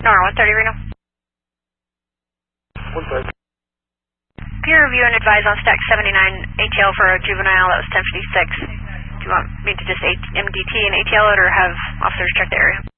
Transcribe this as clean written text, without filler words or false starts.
NOR 130 Reno. 130. Can you review and advise on stack 79 ATL for a juvenile that was 1056? Do you want me to just MDT and ATL it or have officers check the area?